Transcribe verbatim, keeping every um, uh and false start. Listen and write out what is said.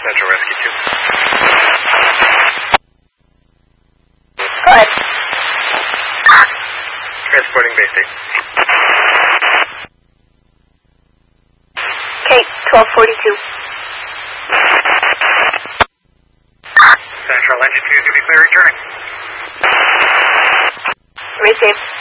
Central Rescue two. Go ahead. Transporting base state. Okay, twelve forty-two. Central Engine two is going to be clear returning. Race safe.